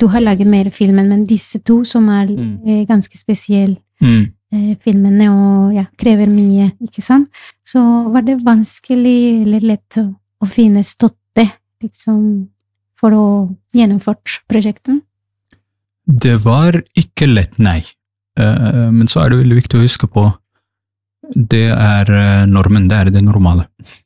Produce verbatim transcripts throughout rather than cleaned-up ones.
du har laget mer filmen, men disse to som er mm. eh, ganske spesielle mm. eh, filmene og ja, krever mye, ikke sant? Så var det vanskelig eller lett å, å finne støtte liksom, for å gjennomføre prosjektet? Det var ikke lett, nei. Uh, men så er det veldig viktig å huske på det er uh, normen, det er det normale.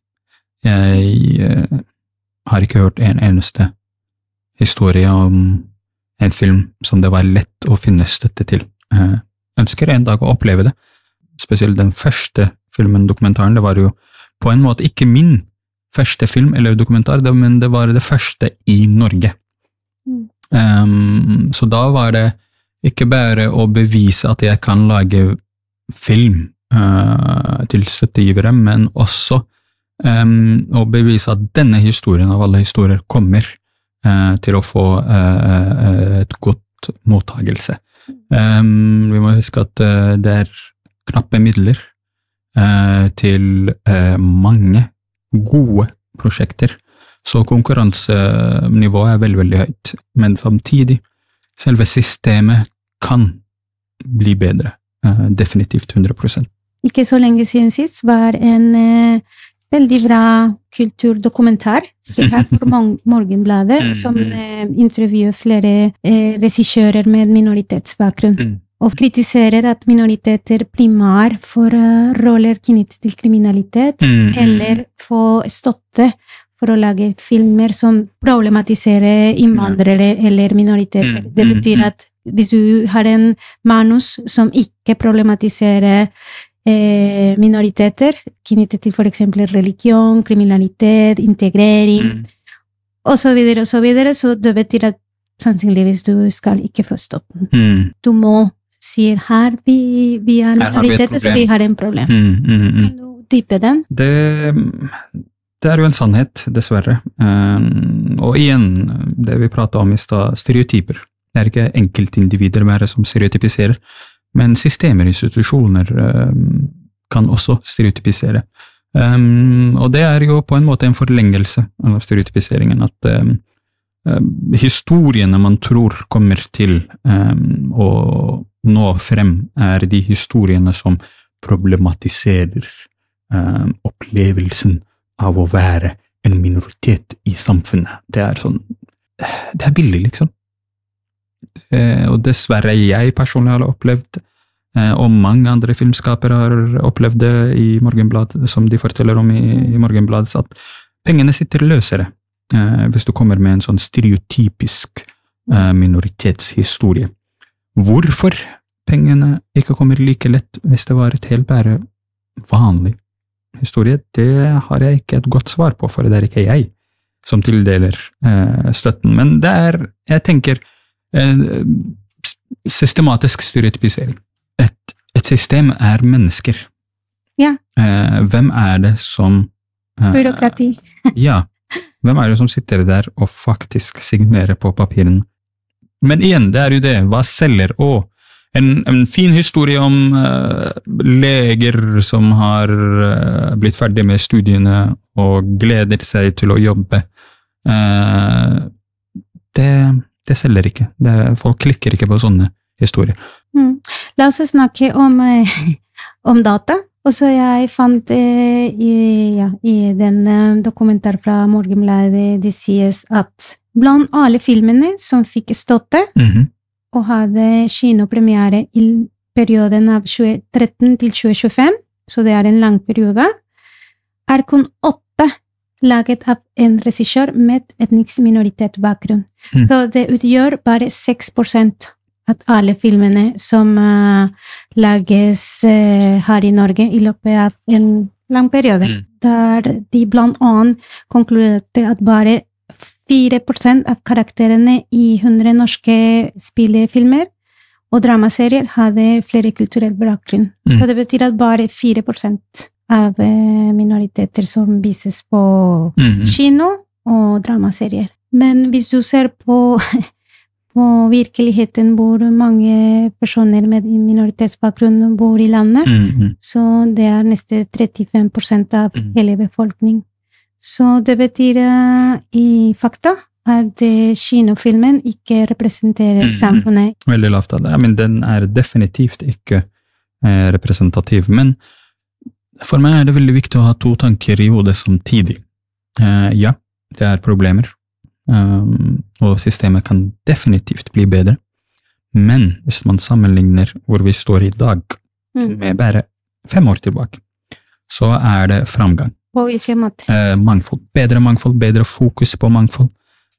Jeg uh, har ikke hørt en eneste historie om en film som det var lett å finne støtte til. Uh, ønsker en dag å oppleve det. Spesielt den første filmen, dokumentaren, det var jo på en måte ikke min første film eller dokumentar, men det var det første i Norge. Mm. Um, så da var det ikke bare å bevise at jeg kan lage film uh, til støttegivere, men også um, å bevise at denne historien av alle historier kommer uh, til å få uh, et godt mottagelse. Um, vi må huske at uh, det er knappe midler uh, til uh, mange gode prosjekter. Så konkurransenivået er veldig, veldig høyt, men samtidig, selve systemet kan bli bedre, uh, definitivt hundre prosent. Ikke så lenge siden sist var en uh, veldig bra kulturdokumentar, så her for Morgenbladet, som uh, intervjuer flere uh, regissører med minoritetsbakgrunn, mm. og kritiserer at minoriteter primær får uh, roller knyttet til kriminalitet, mm. eller får støtte for å lage filmer som problematiserer innvandrere ja. Eller minoriteter. Mm, det betyr at hvis du har en manus som ikke problematiserer eh, minoriteter, knyttet til for eksempel religion, kriminalitet, integrering, mm. og så videre, og så videre, så det betyr at sannsynligvis du skal ikke få støtten. Mm. Du må si her, vi, vi er minoriteter, så vi har en problem. Mm, mm, mm. Kan du dyppe den? Det... Det er jo en sannhet, dessverre. Um, og igjen, det vi pratet om i stad, stereotyper. Det er ikke enkeltindivider bare som stereotypiserer, men systemer, institusjoner um, kan også stereotypisere. Um, og det er jo på en måte en forlengelse av stereotypiseringen, at um, um, historiene man tror kommer til um, å nå frem, er de historiene som problematiserer um, opplevelsen av å være en minoritet i samfunnet. Det er sånn, det er billig, liksom. Eh, og dessverre jeg personlig har opplevd, eh, og mange andre filmskapere har opplevd det i Morgenbladet, som de forteller om i, i Morgenbladet, at pengene sitter løsere, eh, hvis du kommer med en sånn stereotypisk eh, minoritetshistorie. Hvorfor pengene ikke kommer like lett hvis det var et helt bare vanlig historie, det har jeg ikke et godt svar på, for det er ikke jeg som tildeler eh, støtten. Men det er, jeg tenker, eh, systematisk stereotypisering. Et, et system er mennesker. Ja. Eh, hvem er det som... Eh, Byråkrati. ja. Hvem er det som sitter der og faktisk signerer på papiren? Men igjen, det er jo det. Hva selger? Og En, en fin historie om uh, leger som har uh, blitt ferdig med studiene og gleder seg til å jobbe. Uh, det, det selger ikke. Det, folk klikker ikke på sånne historier. Mm. La oss snakke om, uh, om data. Og så jeg fant uh, i, ja, i den uh, dokumentar fra Morgenbladet, det sies at blant alle filmene som fikk støtte, mm-hmm. og hadde kinopremiere i perioden av tjue tretten til tjue tjuefem, så det er en lang periode, er kun åtte laget av en regissør med etnisk minoritetsbakgrunn. Mm. Så det utgjør bare seks prosent av alle filmene som uh, lages uh, her i Norge i løpet av en lang periode. Mm. Der de blant annet konkluderte at bare fire prosent av karakterene i hundre norske spillefilmer og dramaserier hadde flere kulturell bakgrunn. Mm. Så det betyr at bare fire prosent av minoriteter som vises på mm. kino og dramaserier. Men hvis du ser på, på virkeligheten hvor mange personer med minoritetsbakgrunn bor i landet, mm. så det er nesten trettifem prosent av mm. hele befolkningen. Så det betyr uh, i fakta at kinofilmen ikke representerer Mm. samfunnet. Veldig lavt av det. Ja, men den er definitivt ikke eh, representativ. Men for meg er det veldig viktig å ha to tanker i hodet samtidig. Eh, ja, det er problemer, um, og systemet kan definitivt bli bedre. Men hvis man sammenligner hvor vi står i dag Mm. med bare fem år tilbake, så er det framgang. På hvilken måte? Eh, mangfold. Bedre mangfold, bedre fokus på mangfold.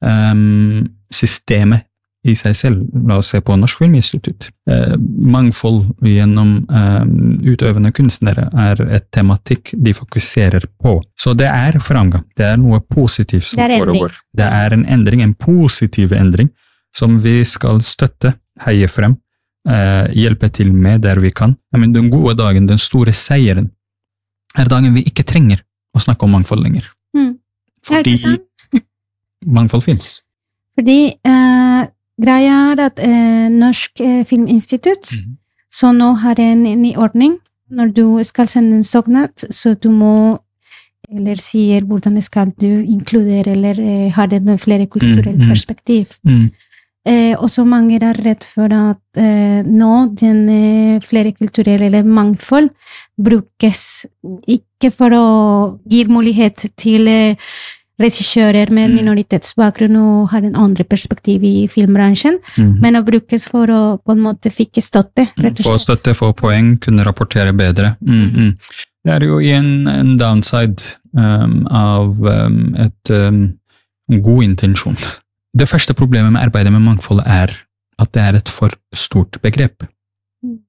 Um, systemet i seg selv, la oss se på Norsk Filminstitutt. Eh, mangfold gjennom um, utøvende kunstnere er et tematikk de fokuserer på. Så det er framgang. Det er noe positivt som Det er endring. foregår. Det er en endring, en positiv endring, som vi skal støtte, heie frem, eh, hjelpe til med der vi kan. Men den gode dagen, den store seieren, er dagen vi ikke trenger å snakke om mangfold lenger. Mm. Ja, Fordi ikke sant? mangfold finnes. Fordi eh, greia er at eh, Norsk eh, Filminstitutt, Mhm. så nå har en ny ordning. Når du skal sende en søknad, så du må, eller sier hvordan skal du inkludere, eller eh, har det noe flere kulturelle Mm, mm. perspektiv. Mm. Eh, og så mange er redd for at eh, nå den eh, flerkulturelle eller mangfold brukes ikke for å gi mulighet til eh, regissører med Mm. minoritetsbakgrunn og har en andre perspektiv i filmbransjen, Mm. men å brukes for å på en måte fikk støtte, rett og Få slett. støtte, få poeng, kunne rapportere bedre. Mm, mm. Det er jo igjen en downside um, av um, et um, god intensjon. Det første problemet med arbeidet med mangfold er at det er et for stort begrep. Mm.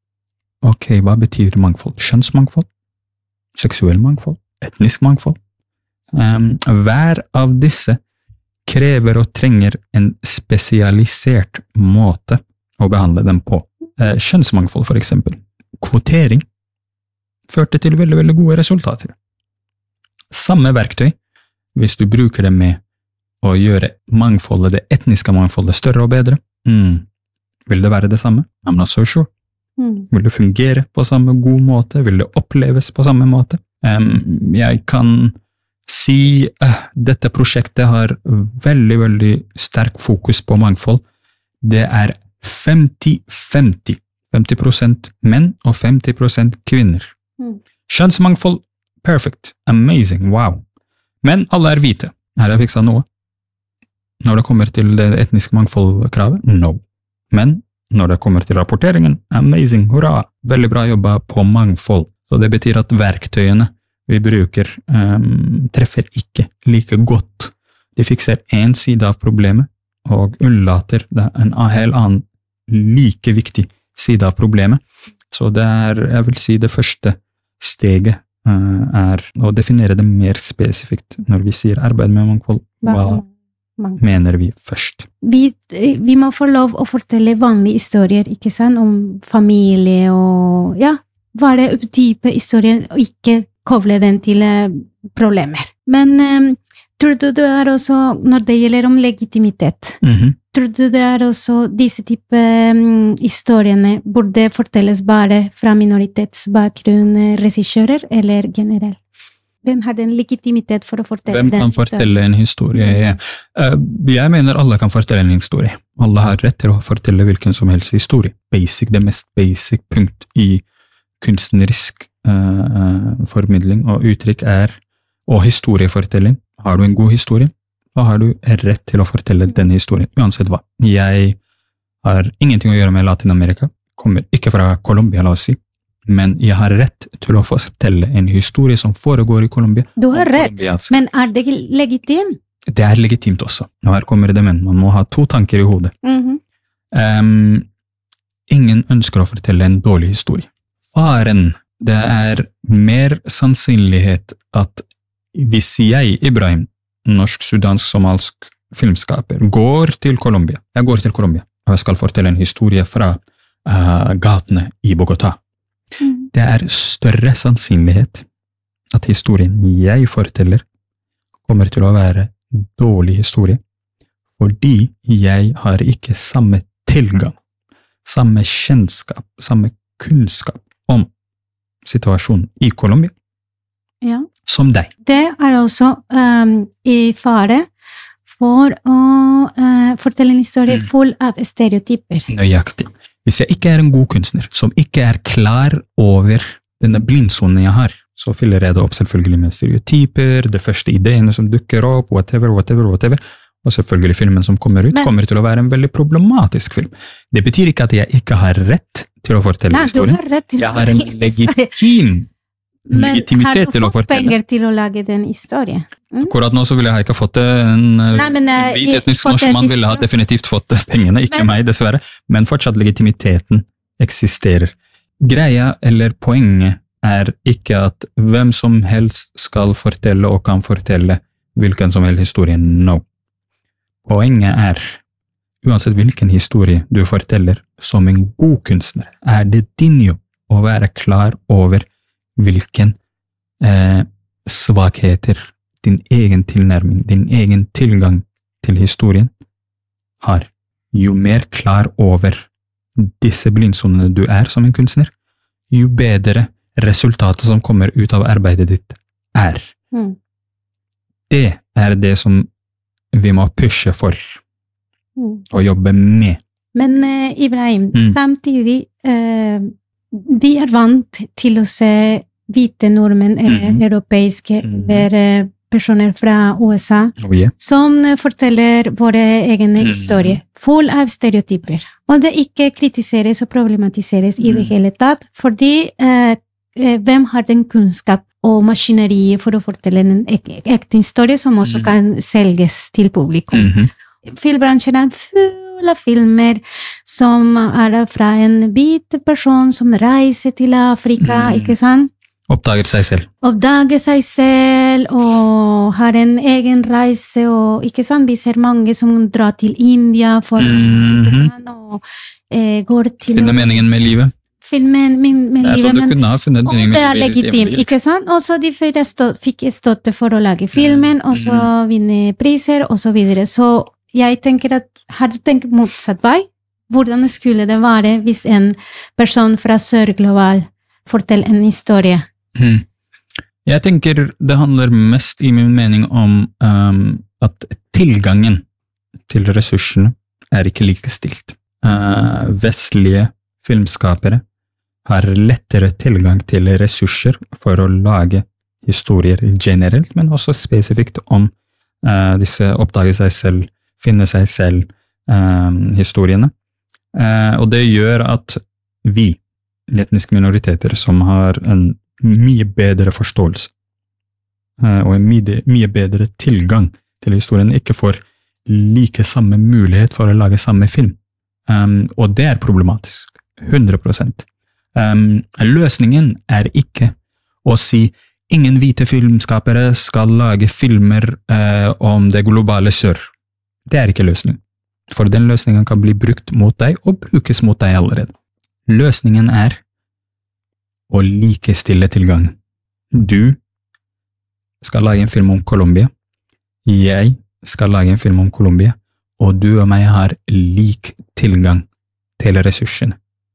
Ok, hva betyr mangfold? Kjønnsmangfold? Seksuell mangfold? Etnisk mangfold? Um, hver av disse krever og trenger en spesialisert måte å behandle dem på. Eh, kjønnsmangfold, for eksempel. Kvotering førte til veldig, veldig gode resultater. Samme verktøy, hvis du bruker det med å gjøre mangfoldet, det etniske mangfoldet, større og bedre, mm. vil det være det samme? I'm not so sure. Mm. Vil det fungere på samme god måte? Vil det oppleves på samme måte? Um, jeg kan si uh, dette prosjektet har veldig, veldig sterk fokus på mangfold. Det er femti femti. femti prosent menn og femti prosent kvinner. Mm. Kjønnsmangfold, perfect, amazing, wow. Men alle er hvite. Her har jeg fiksa noe. Når det kommer til det etniske mangfoldkravet, no. Men når det kommer til rapporteringen, amazing, hurra, veldig bra jobba på mangfold. Så det betyr at verktøyene vi bruker um, treffer ikke like godt. De fikser en side av problemet, og unnlater en helt annen, like viktig side av problemet. Så det er, jeg vil si, det første steget uh, er å definere det mer spesifikt. Når vi sier arbeid med mangfold, hva Mangfold. mener vi først? Vi, vi må få lov å fortelle vanlige historier, ikke sant, om familie og, ja, hva er det type historier, og ikke koble den til eh, problemer. Men eh, tror du det er også, når det gjelder om legitimitet, Mhm. tror du det er også disse type um, historiene burde fortelles bare fra minoritetsbakgrunn eh, regissører, eller generelt? Hvem har den legitimitet for å fortelle Hvem den kan historien? fortelle en historie? Ja. Uh, jeg mener alle kan fortelle en historie. Alle har rett til å fortelle hvilken som helst historie. Basic, det mest basic punkt i kunstnerisk uh, uh, formidling og uttrykk er, og historiefortelling. Har du en god historie, da har du rett til å fortelle denne historien, uansett hva. Jeg har ingenting å gjøre med Latin-Amerika, kommer ikke fra Colombia, la oss si, men jeg har rett til å fortelle en historie som foregår i Colombia. Du har om rett, colombiansk. men er det legitimt? Det er legitimt også. Og her kommer det, men man må ha to tanker i hodet. Mhm. Um, ingen ønsker å fortelle en dårlig historie. Faren, det er mer sannsynlighet at hvis jeg, Ibrahim, norsk-sudansk-somalsk filmskaper, går til Colombia, jeg går til Colombia, og jeg skal fortelle en historie fra uh, gatene i Bogotá. Mhm. Det er større sannsynlighet at historien jeg forteller kommer til å være dårlig historie, fordi jeg har ikke samme tilgang, samme kjennskap, samme kunnskap om situasjonen i Colombia Ja. som deg. Det er også um, i fare for å uh, fortelle en historie mm. full av stereotyper. Nøyaktig. Hvis jeg ikke er en god kunstner, som ikke er klar over denne blindsonen jeg har, så fyller jeg det opp selvfølgelig med stereotyper, de første ideene som dukker opp, whatever, whatever, whatever, og selvfølgelig filmen som kommer ut, Men, kommer til å være en veldig problematisk film. Det betyr ikke at jeg ikke har rett til å fortelle nei, historien. Du har rett til jeg har en legitim Men legitimitet til å fortelle. Men har du fått penger til å lage den historien? Mm? Akkurat nå så ville jeg ikke fått det. En nei, men, uh, hvit etnisk norsk mann ville ha definitivt fått pengene, ikke men, meg dessverre. Men fortsatt legitimiteten eksisterer. Greia eller poenget er ikke at hvem som helst skal fortelle og kan fortelle hvilken som helst historie. No. Poenget er, uansett hvilken historie du forteller som en god kunstner, er det din jobb å være klar over hvilken eh, svakheter din egen tilnærming, din egen tilgang til historien har. Jo mer klar over disse blindsonene du er som en kunstner, jo bedre resultatet som kommer ut av arbeidet ditt er. Mm. Det er det som vi må pushe for mm. og jobbe med. Men uh, Ibrahim, mm. samtidig uh, vi er vant til å se hvite nordmenn eller mm. europeiske mm. eller uh, personer fra U S A oh, yeah. som uh, forteller våre egne mm. historier, full av stereotyper. Og det ikke kritiseres og problematiseres mm. i det hele tatt, fordi uh, hvem har den kunnskap og maskineriet for å fortelle en ek- ekte historie som også mm. kan selges til publikum. Mm-hmm. Filmbransjen er full av filmer som er fra en hvit person som reiser til Afrika, mm. ikke sant? Oppdager seg selv. Oppdager seg selv og har en egen reise, og ikke sant? Vi ser mange som drar til India for mm-hmm. ikke sant? Og eh, går til... Finne meningen med livet. Filmen min, min det er livet, men og det er legitimt, ikke sant? Og så de stå, fikk støtte for å lage filmen, og så mm. vinne priser, og så videre. Så jeg tenker at, har du tenkt motsatt vei? Hvordan skulle det være hvis en person fra Sør-Global forteller en historie? Mm. Jeg tenker det handler mest i min mening om um, at tilgangen til ressursene er ikke likestilt. Uh, vestlige filmskapere har lettere tilgang til ressurser for å lage historier generelt, men også spesifikt om uh, disse oppdager seg selv, finner seg selv um, historiene. Uh, og det gjør at vi, etniske minoriteter, som har en mye bedre forståelse uh, og en mye, mye bedre tilgang til historien, ikke får like samme mulighet for å lage samme film. Um, og det er problematisk. hundre prosent. Um, løsningen er ikke å si ingen hvite filmskapere skal lage filmer uh, om det globale sør. Det er ikke løsningen. For den løsningen kan bli brukt mot deg og brukes mot deg allerede. Løsningen er å likestille tilgangen. Du skal lage en film om Colombia. Jeg skal lage en film om Colombia, og du og meg har lik tilgang til ressursene.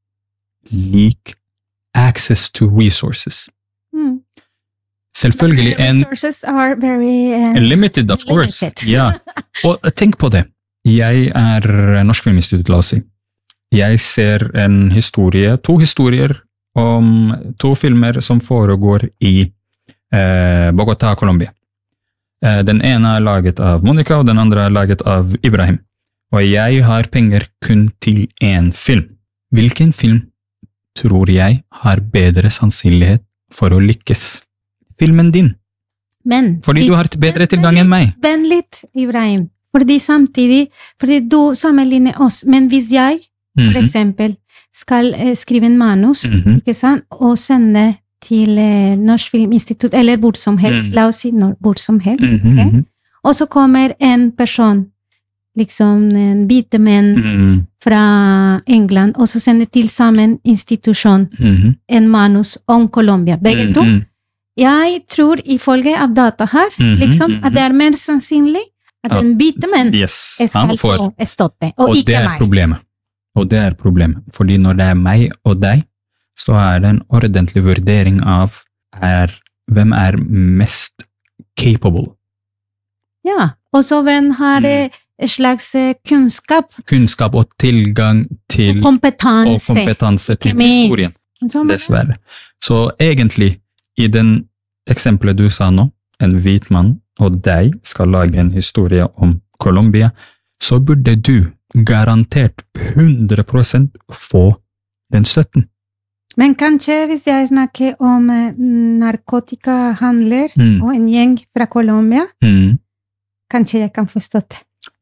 Lik access to resources. Mm. Selvfølgelig en... Resources are very... Uh, limited, of course. Limited. Ja. Og tenk på det. Jeg er norsk filminstitutt, la oss si. Jeg ser en historie, to historier om to filmer som foregår i eh, Bogotá, Colombia. Eh, den ene er laget av Monica, og den andre er laget av Ibrahim. Og jeg har penger kun til én film. Hvilken film tror jeg har bedre sannsynlighet for å lykkes? Filmen din. Men, fordi du har bedre tilgang enn meg. Vent litt, Ibrahim. Fordi samtidig, fordi du sammenligner oss, men hvis jeg, for mm-hmm. eksempel, skal eh, skrive en manus, mm-hmm. ikke sant, og sende til eh, Norsk Filminstitutt, eller hvor som helst, mm. la oss si hvor som helst, mm-hmm. okay? Og så kommer en person, liksom en hvite menn mm. fra England, og så sender til sammen institusjon mm-hmm. en manus om Colombia. Begge mm-hmm. to. Jeg tror, ifølge av data her, mm-hmm. liksom, at det er mer sannsynlig at en hvite menn yes. skal få støtte, og, og ikke det er meg. Problemet. Og det er problemet. Fordi når det er meg og deg, så er det en ordentlig vurdering av er, hvem er mest capable. Ja, og så hvem har mm. en slags kunnskap. Kunnskap og tilgang til kompetanse, og kompetanse til historien, dessverre. Så egentlig, i den eksempelet du sa nå, en hvit mann og deg skal lage en historie om Colombia, så burde du garantert hundre prosent få den støtten. Men kanskje hvis jeg snakker om narkotikahandler mm. og en gjeng fra Colombia, mm. kanskje jeg kan forstå det.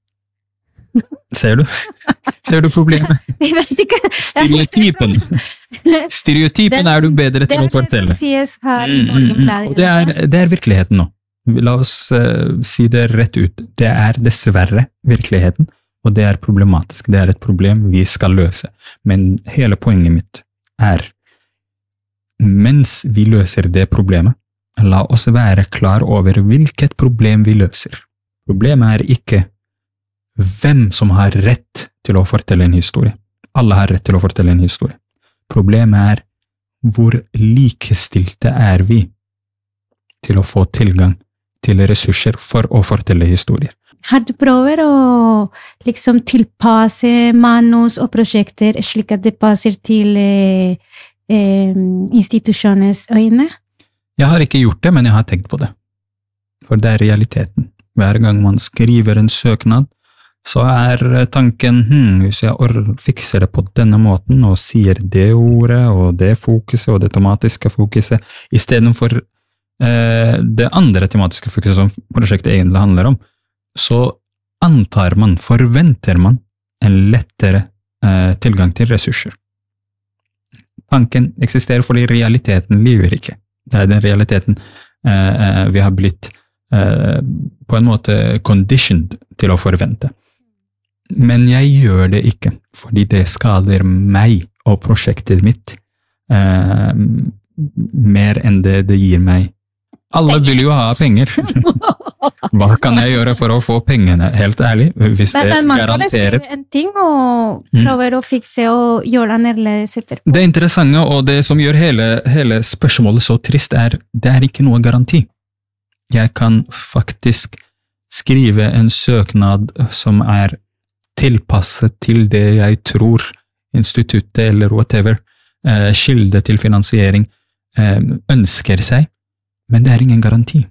Ser du? Ser du problemet? Jeg vet ikke. Stereotypen. Stereotypen er du bedre til å fortelle. Det er det som sies her i Morgenbladet. Og det er, det er virkeligheten nå. La oss uh, si det rett ut. Det er dessverre virkeligheten, og det er problematisk. Det er et problem vi skal løse. Men hele poenget mitt er, mens vi løser det problemet, la oss være klar over hvilket problem vi løser. Problemet er ikke hvem som har rett til å fortelle en historie. Alle har rett til å fortelle en historie. Problemet er hvor likestilte er vi til å få tilgang til ressurser for å fortelle historier. Har du prøvd å liksom tilpasse manus og prosjekter slik at det passer til eh, eh, institusjonens øyne? Jeg har ikke gjort det, men jeg har tenkt på det. For det er realiteten. Hver gang man skriver en søknad, så er tanken, hm, hvis jeg fikser det på denne måten, og sier det ordet, og det fokuset, og det tematiske fokuset, i stedet for eh, det andre tematiske fokuset som prosjektet egentlig handler om, så antar man, forventer man, en lettere eh, tilgang til ressurser. Tanken eksisterer fordi realiteten lyver ikke. Det er den realiteten eh, vi har blitt eh, på en måte conditioned til å forvente. Men jeg gjør det ikke, fordi det skader meg og prosjektet mitt eh, mer enn det det gir meg. Alle vil jo ha penger. Hva kan jeg gjøre for å få pengene, helt ærlig, hvis det men, men garanterer? man kan skrive en ting og prøve mm. å fikse og gjøre annerledes etterpå. Det interessante og det som gjør hele, hele spørsmålet så trist er, det er ikke noe garanti. Jeg kan faktisk skrive en søknad som er tilpasset til det jeg tror instituttet eller whatever, eh, kilde til finansiering, eh, ønsker seg, men det er ingen garanti.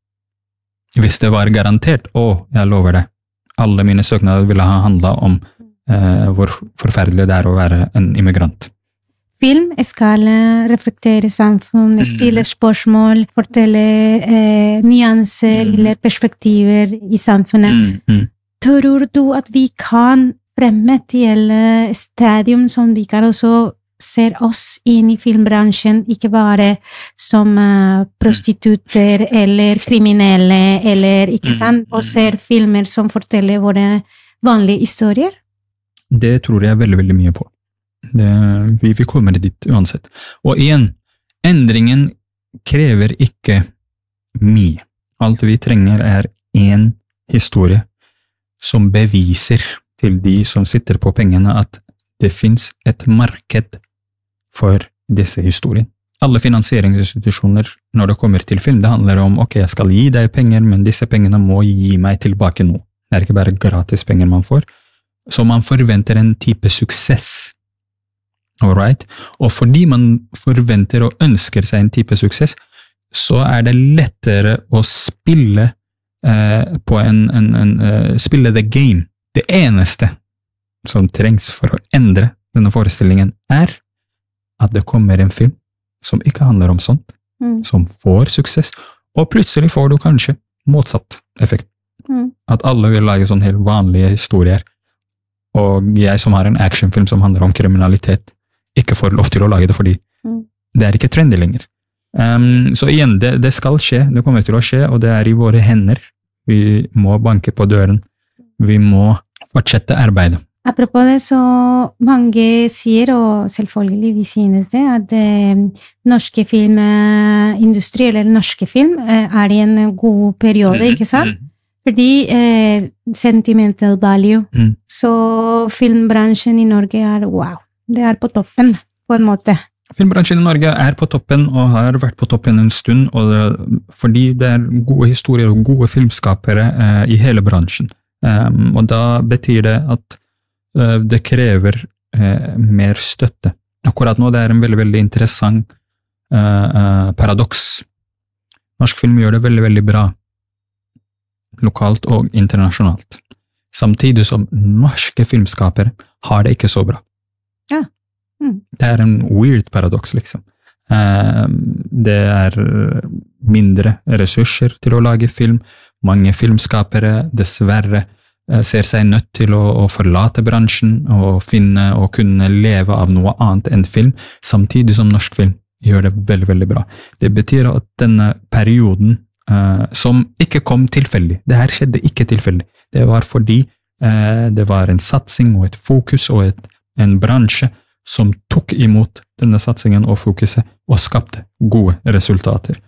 Hvis det var garantert, å, jeg lover det, alle mine søknader ville ha handlet om eh, hvor forferdelig det er å være en immigrant. Film skal reflektere samfunn, stille spørsmål, fortelle eh, nyanser mm. eller perspektiver i samfunnet. Mm, mm. Tror du at vi kan fremme til stadium som vi kan også se oss inn i filmbransjen, ikke bare som uh, prostitutter eller kriminelle, eller ikke sant, og ser filmer som forteller våre vanlige historier? Det tror jeg veldig, veldig mye på. Det, vi, vi kommer dit uansett. Og igjen, endringen krever ikke mye. Alt vi trenger er en historie som beviser til de som sitter på pengene at det finnes et marked for disse historiene. Alle finansieringsinstitusjoner, når det kommer til film, det handler om, ok, jeg skal gi deg penger, men disse pengene må gi meg tilbake nå. Det er ikke bare gratis penger man får. Så man forventer en type suksess. Alright? Og fordi man forventer og ønsker seg en type suksess, så er det lettere å spille Uh, på en, en, en uh, spille the game. Det eneste som trengs for å endre denne forestillingen er at det kommer en film som ikke handler om sånt, mm. som får suksess, og plutselig får du kanskje motsatt effekt. Mm. At alle vil lage sånne helt vanlige historier, og jeg som har en actionfilm som handler om kriminalitet, ikke får lov til å lage det fordi mm. det er ikke trendy lenger. Um, så igjen, det, det skal skje, det kommer til å skje, og det er i våre hender. Vi må banke på døren. Vi må fortsette arbeidet. Apropos det, så mange sier, og selvfølgelig vi synes det, at eh, norske filmindustri, eller norske film, eh, er i en god periode, mm. ikke sant? Mm. Fordi eh, sentimental value. Mm. Så filmbransjen i Norge er wow. Det er på toppen, på en måte. Filmbransjen i Norge er på toppen, og har vært på toppen en stund, og det, fordi det er gode historier og gode filmskapere eh, i hele bransjen. Um, og da betyr det at uh, det krever uh, mer støtte. Akkurat nå det er en veldig, veldig interessant uh, uh, paradoks. Norsk film gjør det veldig, veldig bra, lokalt og internasjonalt. Samtidig som norske filmskapere har det ikke så bra. Ja. Mm. Det er en weird paradoks, liksom. Uh, det er mindre ressurser til å lage film. Mange filmskapere dessverre uh, ser seg nødt til å, å forlate bransjen og finne og kunne leve av noe annet enn film, samtidig som norsk film gjør det veldig, veldig bra. Det betyr at denne perioden, uh, som ikke kom tilfeldig, det her skjedde ikke tilfeldig, det var fordi uh, det var en satsing og et fokus og et, en bransje som tok imot denne satsingen og fokuset og skapte gode resultater.